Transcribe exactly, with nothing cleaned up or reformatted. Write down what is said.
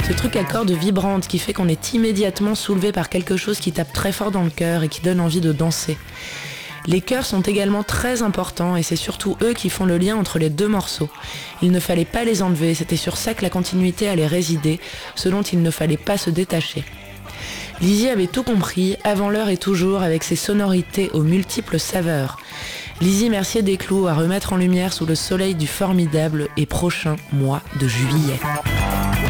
Ce truc à cordes vibrante qui fait qu'on est immédiatement soulevé par quelque chose qui tape très fort dans le cœur et qui donne envie de danser. Les chœurs sont également très importants et c'est surtout eux qui font le lien entre les deux morceaux. Il ne fallait pas les enlever, c'était sur ça que la continuité allait résider, ce dont il ne fallait pas se détacher. Lizzy avait tout compris, avant l'heure et toujours, avec ses sonorités aux multiples saveurs. Lizzy Mercier-Desclous à remettre en lumière sous le soleil du formidable et prochain mois de juillet.